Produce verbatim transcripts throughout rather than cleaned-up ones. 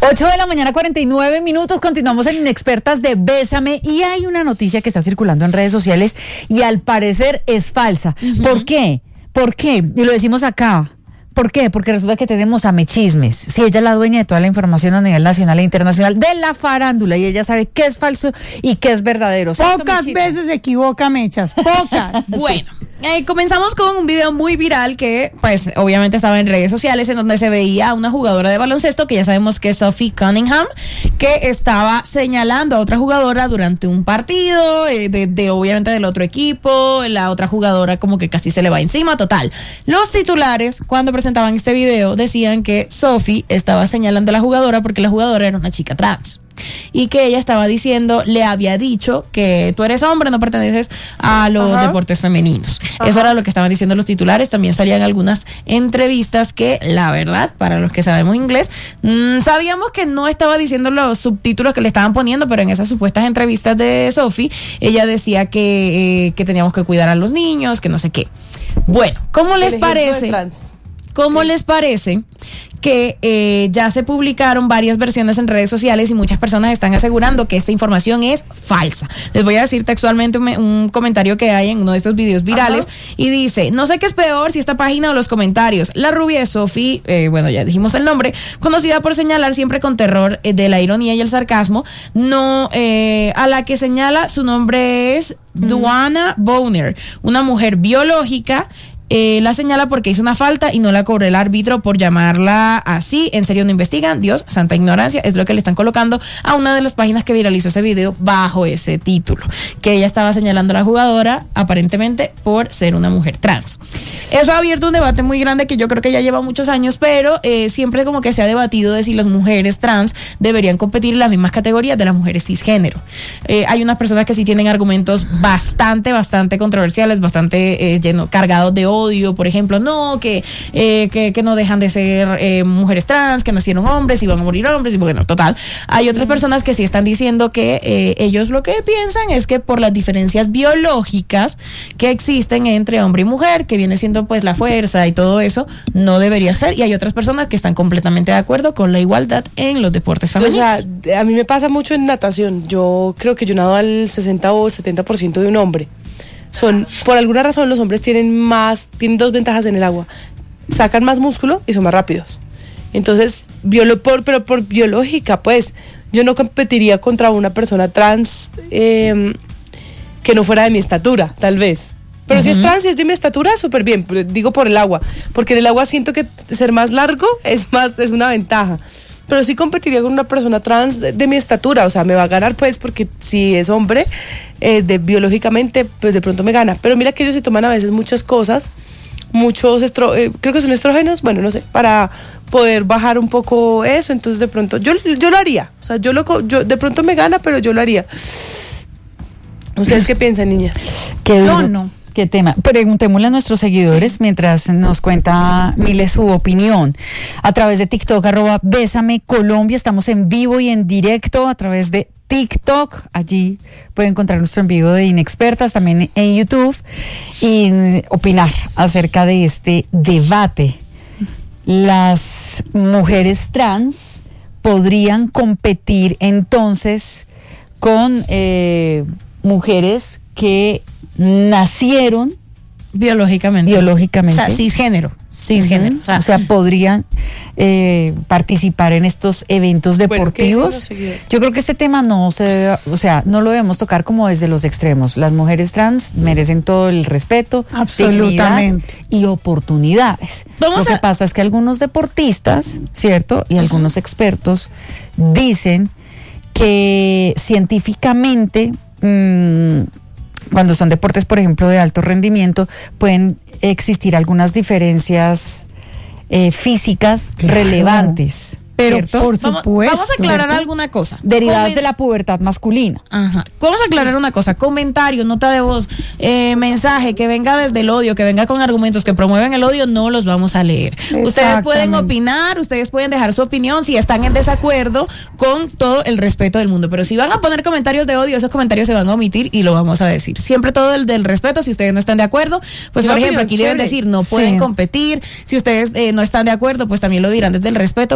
ocho de la mañana, cuarenta y nueve minutos, continuamos en Inexpertas de Bésame y hay una noticia que está circulando en redes sociales y al parecer es falsa. Uh-huh. ¿Por qué? ¿Por qué? Y lo decimos acá. ¿Por qué? Porque resulta que tenemos a Mechismes. Si ella es la dueña de toda la información a nivel nacional e internacional de la farándula y ella sabe qué es falso y qué es verdadero. Pocas veces se equivoca, Mechas, pocas. Bueno, eh, comenzamos con un video muy viral que, pues, obviamente estaba en redes sociales en donde se veía a una jugadora de baloncesto que ya sabemos que es Sophie Cunningham, que estaba señalando a otra jugadora durante un partido, eh, de, de obviamente del otro equipo, la otra jugadora como que casi se le va encima, total. Los titulares, cuando presentaban presentaban este video, decían que Sophie estaba señalando a la jugadora porque la jugadora era una chica trans y que ella estaba diciendo, le había dicho que tú eres hombre, no perteneces a los Ajá. deportes femeninos. Ajá. Eso era lo que estaban diciendo los titulares. También salían algunas entrevistas que, la verdad, para los que sabemos inglés, mmm, sabíamos que no estaba diciendo los subtítulos que le estaban poniendo, pero en esas supuestas entrevistas de Sophie, ella decía que, eh, que teníamos que cuidar a los niños, que no sé qué. Bueno, ¿cómo les parece? ¿Cómo les parece que eh, ya se publicaron varias versiones en redes sociales y muchas personas están asegurando que esta información es falsa? Les voy a decir textualmente un, un comentario que hay en uno de estos videos virales. Ajá. Y dice, no sé qué es peor, si esta página o los comentarios. La rubia es Sophie, eh, bueno, ya dijimos el nombre, conocida por señalar siempre con terror eh, de la ironía y el sarcasmo, no eh, a la que señala su nombre es Duana Bowner, una mujer biológica. Eh, la señala porque hizo una falta y no la cobró el árbitro por llamarla así. ¿En serio no investigan? Dios, santa ignorancia, es lo que le están colocando a una de las páginas que viralizó ese video bajo ese título, que ella estaba señalando a la jugadora aparentemente por ser una mujer trans. Eso ha abierto un debate muy grande que yo creo que ya lleva muchos años, pero eh, siempre como que se ha debatido de si las mujeres trans deberían competir en las mismas categorías de las mujeres cisgénero. Eh, hay unas personas que sí tienen argumentos bastante, bastante controversiales, bastante eh, lleno, cargados de odio, por ejemplo, no, que, eh, que, que no dejan de ser eh, mujeres trans, que nacieron hombres y van a morir hombres, y bueno, total. Hay otras personas que sí están diciendo que eh, ellos lo que piensan es que por las diferencias biológicas que existen entre hombre y mujer, que viene siendo pues la fuerza y todo eso, no debería ser, y hay otras personas que están completamente de acuerdo con la igualdad en los deportes femeninos. O sea, a mí me pasa mucho en natación, yo creo que yo nado al sesenta o setenta por ciento de un hombre. Son, por alguna razón los hombres tienen más, tienen dos ventajas en el agua, sacan más músculo y son más rápidos. Entonces, biolo, por, pero por biológica, pues, yo no competiría contra una persona trans eh, que no fuera de mi estatura, tal vez. Pero uh-huh. si es trans y es de mi estatura, súper bien, digo por el agua, porque en el agua siento que ser más largo es más, es una ventaja. Pero sí competiría con una persona trans de, de mi estatura, o sea, me va a ganar pues porque si es hombre, eh, de, biológicamente, pues de pronto me gana. Pero mira que ellos se toman a veces muchas cosas, muchos, estro, eh, creo que son estrógenos, bueno, no sé, para poder bajar un poco eso, entonces de pronto, yo, yo lo haría, o sea, yo, lo, yo de pronto me gana, pero yo lo haría. ¿Ustedes qué piensan, niñas? ¿Qué no, no. ¿Qué tema? Preguntémosle a nuestros seguidores sí. mientras nos cuenta Mile su opinión. A través de TikTok, arroba Bésame Colombia, estamos en vivo y en directo a través de TikTok. Allí pueden encontrar nuestro en vivo de Inexpertas, también en YouTube, y opinar acerca de este debate. Las mujeres trans podrían competir entonces con eh, mujeres que nacieron biológicamente biológicamente o sea, cisgénero cisgénero uh-huh. o, sea, o sea, podrían eh, participar en estos eventos deportivos. Bueno, yo creo que este tema no se debe, o sea, no lo debemos tocar como desde los extremos. Las mujeres trans merecen todo el respeto, absolutamente, y oportunidades. Vamos lo a... que pasa es que algunos deportistas, cierto, y uh-huh. algunos expertos dicen que científicamente mmm, cuando son deportes, por ejemplo, de alto rendimiento, pueden existir algunas diferencias eh, físicas claro. relevantes. Pero ¿cierto? Por supuesto. Vamos, vamos a aclarar ¿cierto? alguna cosa. Derivadas Comen... de la pubertad masculina. Ajá. Vamos a aclarar una cosa. Comentario, nota de voz, eh, mensaje que venga desde el odio, que venga con argumentos que promueven el odio, no los vamos a leer. Ustedes pueden opinar, ustedes pueden dejar su opinión si están en desacuerdo con todo el respeto del mundo. Pero si van a poner comentarios de odio, esos comentarios se van a omitir y lo vamos a decir. Siempre todo el del respeto. Si ustedes no están de acuerdo, pues por ejemplo, aquí deben decir no pueden sí. competir. Si ustedes eh, no están de acuerdo, pues también lo dirán desde el respeto, pero comentarios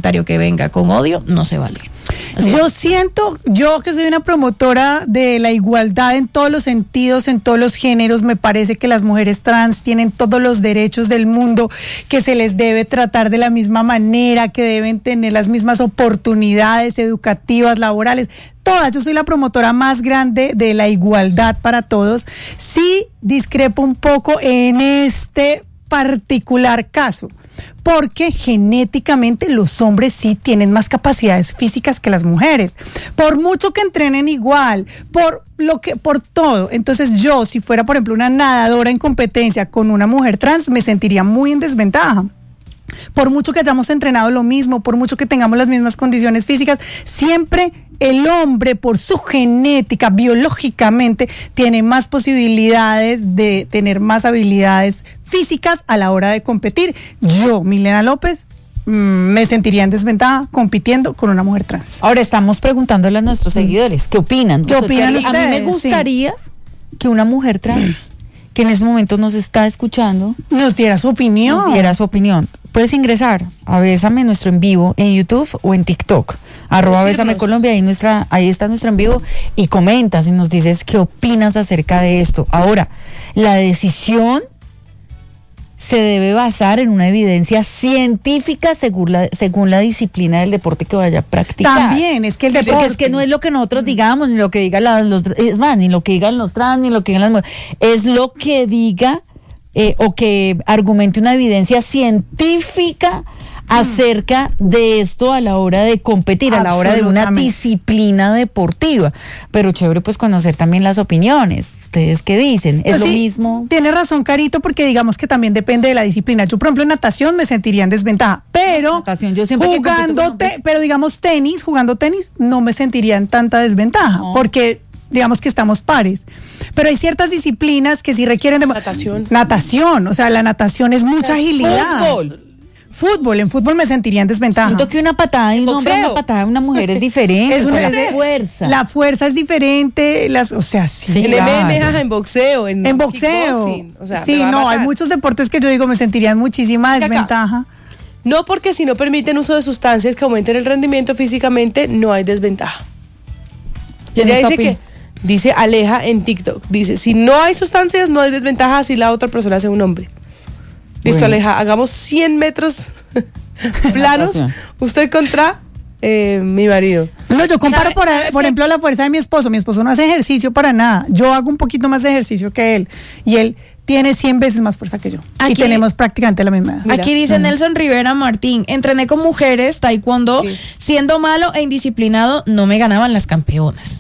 comentario que venga con odio no se vale. Así yo es. siento, yo que soy una promotora de la igualdad en todos los sentidos, en todos los géneros, me parece que las mujeres trans tienen todos los derechos del mundo, que se les debe tratar de la misma manera, que deben tener las mismas oportunidades educativas, laborales, todas. Yo soy la promotora más grande de la igualdad para todos. Sí discrepo un poco en este particular caso, porque genéticamente los hombres sí tienen más capacidades físicas que las mujeres, por mucho que entrenen igual, por lo que, por todo. Entonces yo, si fuera por ejemplo una nadadora en competencia con una mujer trans, me sentiría muy en desventaja. Por mucho que hayamos entrenado lo mismo, por mucho que tengamos las mismas condiciones físicas, siempre el hombre, por su genética, biológicamente, tiene más posibilidades de tener más habilidades físicas a la hora de competir. Yo, Milena López, mmm, me sentiría en desventaja compitiendo con una mujer trans. Ahora estamos preguntándole a nuestros seguidores, ¿qué opinan? ¿Qué opinan ustedes? A mí me gustaría sí. que una mujer trans, que en este momento nos está escuchando, nos diera su opinión. Nos diera su opinión. Puedes ingresar a Bésame nuestro en vivo en YouTube o en TikTok, arroba Bésame Colombia, ahí, nuestra, ahí está nuestro en vivo, y comentas y nos dices qué opinas acerca de esto. Ahora, la decisión se debe basar en una evidencia científica según la, según la disciplina del deporte que vaya a practicar. También, es que el deporte... Porque es que no es lo que nosotros digamos, ni lo que digan la, los... Es más, ni lo que digan los trans, ni lo que digan las mujeres. Es lo que diga eh, o que argumente una evidencia científica acerca de esto a la hora de competir, a la hora de una disciplina deportiva. Pero chévere pues conocer también las opiniones. ¿Ustedes qué dicen? ¿Es pues lo sí, mismo? Tiene razón, Carito, porque digamos que también depende de la disciplina. Yo, por ejemplo, en natación me sentiría en desventaja, pero natación, yo siempre jugando, te, pero digamos tenis, jugando tenis, no me sentiría en tanta desventaja, no. porque digamos que estamos pares. Pero hay ciertas disciplinas que sí requieren de... Natación. Natación, o sea, la natación es mucha es agilidad. Fútbol. Fútbol, en fútbol me sentiría en desventaja. Siento que una patada de un hombre y una patada de una mujer es diferente. Es una, o sea, la fuerza. La fuerza es diferente, las, o sea, sí. sí en claro. M M A, en boxeo, en, en boxeo. O sea, sí, no, hay muchos deportes que yo digo me sentiría en muchísima desventaja. Acá. No, porque si no permiten uso de sustancias que aumenten el rendimiento físicamente, no hay desventaja. Ella dice que dice Aleja en TikTok, dice, si no hay sustancias, no hay desventaja si la otra persona hace un hombre. Listo, bueno. Aleja, hagamos cien metros planos, usted contra eh, mi marido. No, yo comparo, por, por ejemplo, la fuerza de mi esposo. Mi esposo no hace ejercicio para nada. Yo hago un poquito más de ejercicio que él. Y él tiene cien veces más fuerza que yo. Aquí, y tenemos prácticamente la misma edad. Aquí dice uh-huh. Nelson Rivera Martín, entrené con mujeres taekwondo, sí. siendo malo e indisciplinado, no me ganaban las campeonas.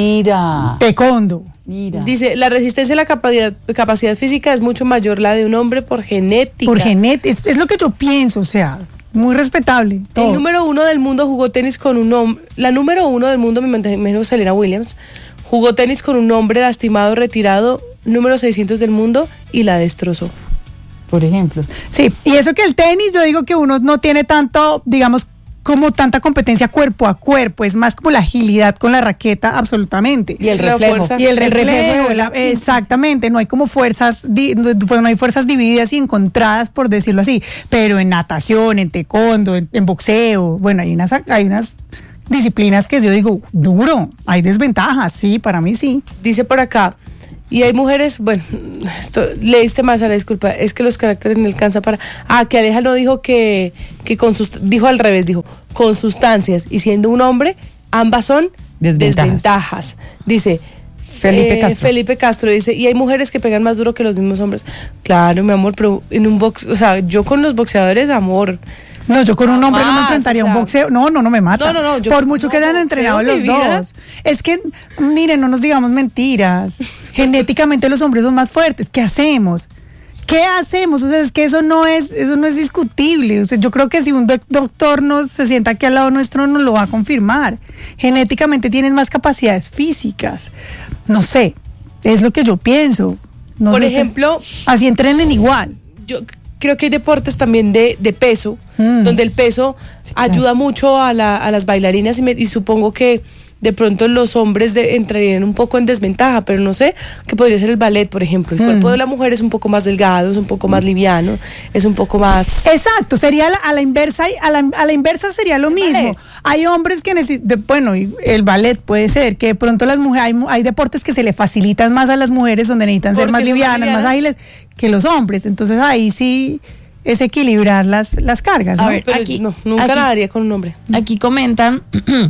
Mira. Taekwondo. Mira. Dice, la resistencia y la capacidad, capacidad física es mucho mayor la de un hombre por genética. Por genética, es, es lo que yo pienso, o sea, muy respetable. Todo. El número uno del mundo jugó tenis con un hombre, la número uno del mundo, me imagino Serena Williams, jugó tenis con un hombre lastimado, retirado, número seiscientos del mundo, y la destrozó. Por ejemplo. Sí, y eso que el tenis, yo digo que uno no tiene tanto, digamos, como tanta competencia cuerpo a cuerpo, es más como la agilidad con la raqueta, absolutamente. Y el reflejo. Y el, el reflejo, reflejo la, exactamente, no hay como fuerzas, no hay fuerzas divididas y encontradas, por decirlo así, pero en natación, en taekwondo, en, en boxeo, bueno, hay unas, hay unas disciplinas que yo digo, duro, hay desventajas, sí, para mí sí. Dice por acá, y hay mujeres, bueno, esto leíste más a la disculpa, es que los caracteres no alcanzan para... Ah, que Aleja no dijo que, que con sus... Dijo al revés, dijo, con sustancias, y siendo un hombre, ambas son desventajas. desventajas. Dice... Felipe eh, Castro. Felipe Castro dice, y hay mujeres que pegan más duro que los mismos hombres. Claro, mi amor, pero en un box... O sea, yo con los boxeadores, amor... No, yo con un hombre no me enfrentaría a un boxeo. No, no, no me mata. No, no, no. Yo, Por mucho no, que hayan entrenado los dos. Es que, miren, no nos digamos mentiras. Genéticamente los hombres son más fuertes. ¿Qué hacemos? ¿Qué hacemos? O sea, es que eso no es, eso no es discutible. O sea, yo creo que si un doctor nos se sienta aquí al lado nuestro, nos lo va a confirmar. Genéticamente tienen más capacidades físicas. No sé, es lo que yo pienso. No Por sé, ejemplo, así entrenen igual. Yo creo que hay deportes también de, de peso, mm. donde el peso ayuda mucho a, la, a las bailarinas y, me, y supongo que de pronto los hombres de, entrarían un poco en desventaja, pero no sé, que podría ser el ballet, por ejemplo. El mm. cuerpo de la mujer es un poco más delgado, es un poco más liviano, es un poco más... Exacto, sería la, a la inversa, a la, a la inversa sería lo mismo. Ballet. Hay hombres que necesitan, bueno, el ballet puede ser, que de pronto las mujeres, hay, hay deportes que se le facilitan más a las mujeres donde necesitan ser más livianas, más, más ágiles que los hombres, entonces ahí sí... es equilibrar las, las cargas, ¿no? A ver, pero aquí, no, nunca aquí, nadaría con un hombre. Aquí comentan,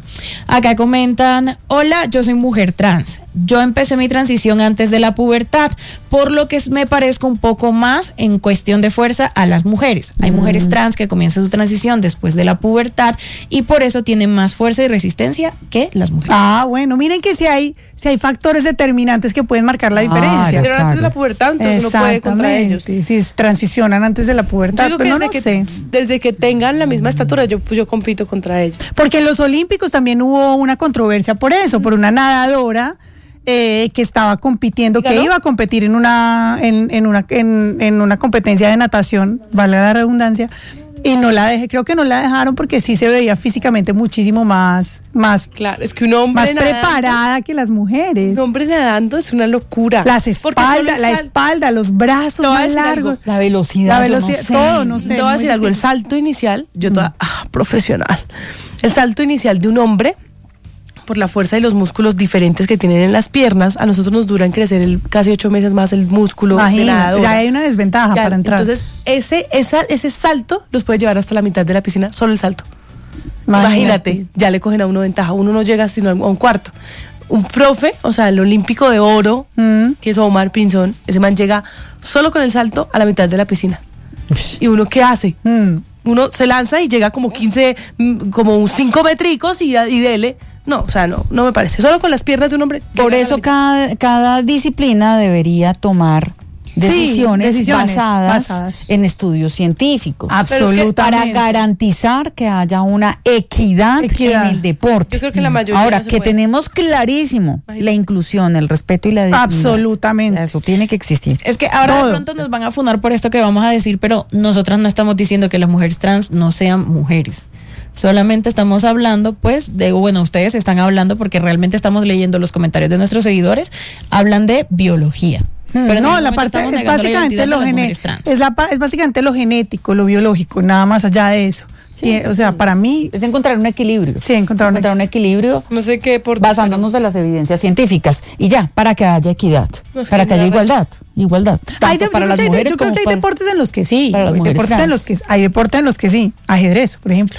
acá comentan, hola, yo soy mujer trans. Yo empecé mi transición antes de la pubertad, por lo que me parezco un poco más en cuestión de fuerza a las mujeres. Hay mm. mujeres trans que comienzan su transición después de la pubertad y por eso tienen más fuerza y resistencia que las mujeres. Ah, bueno, miren que si hay, si hay factores determinantes que pueden marcar la diferencia. Ah, pero antes de la pubertad, entonces uno puede contra ellos. Si transicionan antes de la pubertad, pero no, no desde, que, sé. desde que tengan la misma estatura, yo, pues yo compito contra ellos. Porque en los Olímpicos también hubo una controversia por eso, por una nadadora eh, que estaba compitiendo, que iba a competir en una, en, en una, en, en una competencia de natación, vale la redundancia, y no la dejé, creo que no la dejaron porque sí se veía físicamente muchísimo más, más, claro, es que un hombre más nadando, preparada que las mujeres. Un hombre nadando es una locura. Las espaldas, la espalda, los brazos más largos, algo. la velocidad, la velocidad, no sé. todo, no sé. Te voy a decir algo, el salto inicial, yo toda ah, profesional, el salto inicial de un hombre, por la fuerza y los músculos diferentes que tienen en las piernas, a nosotros nos duran crecer el, casi ocho meses más el músculo. Imagínate, de nadadora. Ya hay una desventaja ya, para entrar. Entonces, ese, esa, ese salto los puede llevar hasta la mitad de la piscina, solo el salto. Imagínate, Imagínate ya le cogen a uno ventaja, uno no llega sino a un cuarto. Un profe, o sea, el olímpico de oro, mm. que es Omar Pinzón, ese man llega solo con el salto a la mitad de la piscina. Ush. ¿Y uno qué hace? Mm. Uno se lanza y llega como quince, como cinco metricos y, y dele. No, o sea, no, no me parece. Solo con las piernas de un hombre. Por eso cada, cada disciplina debería tomar decisiones, sí, decisiones basadas, basadas en estudios científicos. Absolutamente. Para garantizar que haya una equidad, equidad. en el deporte. Yo creo que la mayoría Ahora, no se que puede. tenemos clarísimo Imagínate. la inclusión, el respeto y la dignidad. Absolutamente. Eso tiene que existir. Es que ahora Todo. de pronto nos van a funar por esto que vamos a decir, pero nosotras no estamos diciendo que las mujeres trans no sean mujeres. Solamente estamos hablando, pues, de, bueno, ustedes están hablando porque realmente estamos leyendo los comentarios de nuestros seguidores, hablan de biología. Pero no, la parte es básicamente lo genético, es, la, es básicamente lo genético, lo biológico, nada más allá de eso. Sí, o sea, para mí es encontrar un equilibrio. Sí, encontrar un, encontrar un equilibrio. No sé qué por basándonos en las evidencias científicas y ya, para que haya equidad, no, es para que haya igualdad, igualdad. Hay de, para las mujeres. Yo creo que hay deportes en los que sí, hay deportes en los que hay deportes en los que sí, ajedrez, por ejemplo.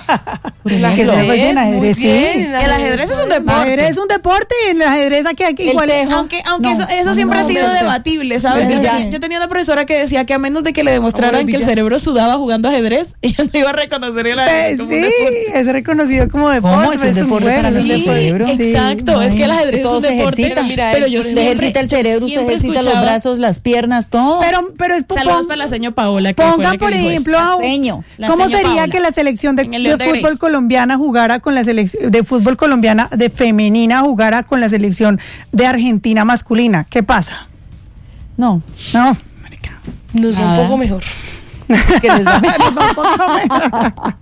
El ajedrez, ajedrez sí. El ajedrez es un deporte. El ajedrez es un deporte y en el ajedrez aquí, aquí igual. Tejo, aunque aunque no, eso, eso no, siempre no, ha sido no, debatible, ¿sabes? Yo tenía, yo tenía una profesora que decía que a menos de que le demostraran que el cerebro sudaba jugando ajedrez, ella no iba a reconocer el ajedrez. Sí, es reconocido como deporte. ¿Cómo? Es un deporte para el cerebro. Exacto, es que el ajedrez es un deporte, pero yo se ejercita el cerebro, usted ejercita los brazos, las piernas, todo. Pero, pero es saludos para la seño Paola. Que pongan, por ejemplo, ¿cómo sería que la selección de, de fútbol colombiana jugara con la selección de fútbol colombiana de femenina jugara con la selección de Argentina masculina? ¿Qué pasa? No, no, marica. Nos va un poco mejor. Que les va Nos va un poco mejor.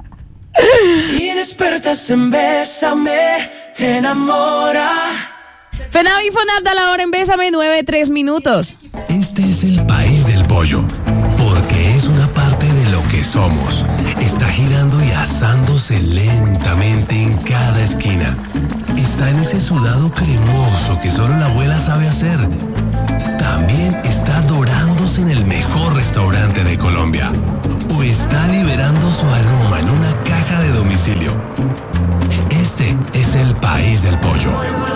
Inexpertas en Bésame, te enamora. Fenab y Fonab da la hora en Bésame, nueve, tres minutos. Este es el país del pollo, porque es una parte de lo que somos. Está girando y asándose lentamente en cada esquina. Está en ese sudado cremoso que solo la abuela sabe hacer. También está dorándose en el mejor restaurante de Colombia. O está liberando su aroma en una caja de domicilio. Este es el país del pollo.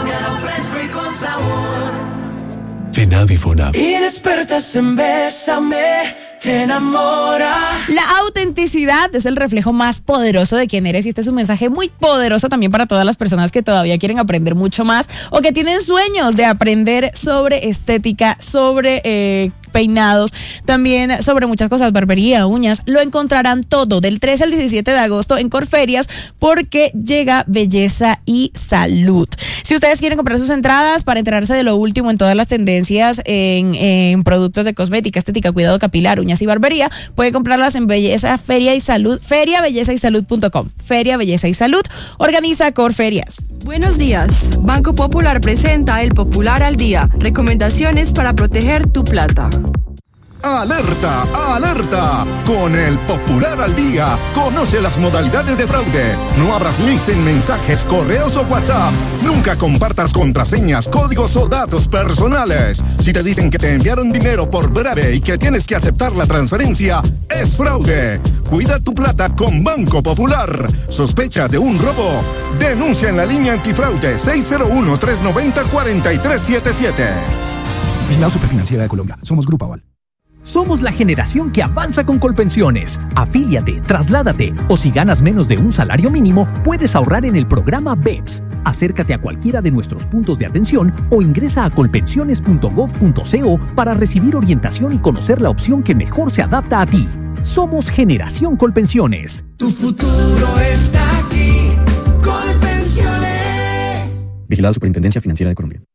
Fenab y Fonab. Inexpertas en Bésame, te enamora. La autenticidad es el reflejo más poderoso de quién eres y este es un mensaje muy poderoso también para todas las personas que todavía quieren aprender mucho más o que tienen sueños de aprender sobre estética, sobre eh, peinados, también sobre muchas cosas, barbería, uñas. Lo encontrarán todo del trece al diecisiete de agosto en Corferias, porque llega Belleza y Salud. Si ustedes quieren comprar sus entradas para enterarse de lo último en todas las tendencias en, en productos de cosmética, estética, cuidado capilar, uñas y barbería, pueden comprarlas en Belleza, Feria y Salud, feria belleza y salud punto com. Feria Belleza y Salud organiza Corferias. Buenos días. Banco Popular presenta el Popular al Día. Recomendaciones para proteger tu plata. ¡Alerta! ¡Alerta! Con el Popular al Día, conoce las modalidades de fraude. No abras links en mensajes, correos o WhatsApp. Nunca compartas contraseñas, códigos o datos personales. Si te dicen que te enviaron dinero por breve y que tienes que aceptar la transferencia, es fraude. Cuida tu plata con Banco Popular. ¿Sospechas de un robo? Denuncia en la línea antifraude seis cero uno, tres nueve cero, cuatro tres siete siete. Vigilado Superfinanciera de Colombia. Somos Grupo Aval. Somos la generación que avanza con Colpensiones. Afíliate, trasládate o si ganas menos de un salario mínimo, puedes ahorrar en el programa B E P S. Acércate a cualquiera de nuestros puntos de atención o ingresa a colpensiones punto gov punto co para recibir orientación y conocer la opción que mejor se adapta a ti. Somos Generación Colpensiones. Tu futuro está aquí. Colpensiones. Vigilado Superintendencia Financiera de Colombia.